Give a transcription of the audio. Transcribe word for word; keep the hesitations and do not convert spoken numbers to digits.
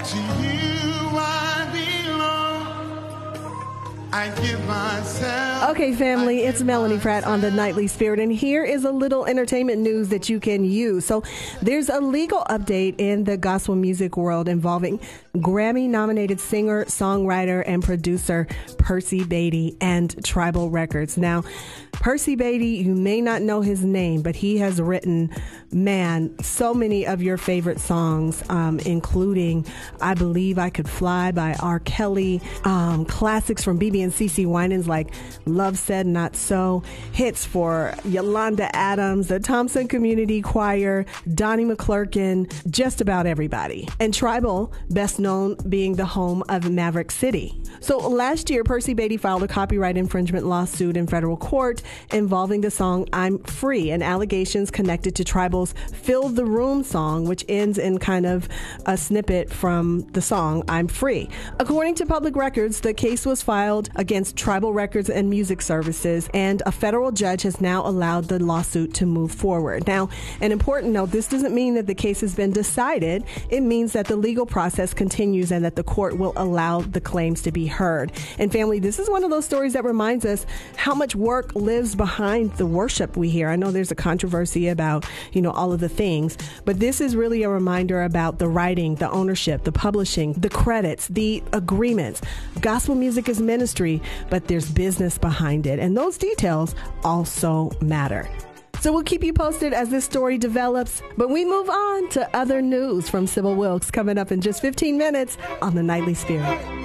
To you I belong. I give myself. Okay, family, it's Melanie Pratt on the Nightly Spirit, and here is a little entertainment news that you can use. So there's a legal update in the gospel music world involving Grammy-nominated singer, songwriter, and producer Percy Beatty and Tribal Records. Now, Percy Beatty, you may not know his name, but he has written, man, so many of your favorite songs, um, including I Believe I Could Fly by R. Kelly, um, classics from B B and C C Winans like Love Said Not So, hits for Yolanda Adams, the Thompson Community Choir, Donnie McClurkin, just about everybody. And Tribal, best known being the home of Maverick City. So last year, Percy Beatty filed a copyright infringement lawsuit in federal court involving the song I'm Free and allegations connected to Tribal's Fill the Room song, which ends in kind of a snippet from the song I'm Free. According to public records, the case was filed against Tribal Records and Music Services, and a federal judge has now allowed the lawsuit to move forward. Now, an important note, this doesn't mean that the case has been decided. It means that the legal process continues and that the court will allow the claims to be heard. And family, this is one of those stories that reminds us how much work lives behind the worship we hear. I know there's a controversy about, you know, all of the things, but this is really a reminder about the writing, the ownership, the publishing, the credits, the agreements. Gospel music is ministry, but there's business behind it, and those details also matter. So we'll keep you posted as this story develops, but we move on to other news from Sybil Wilkes coming up in just fifteen minutes on the Nightly Spirit.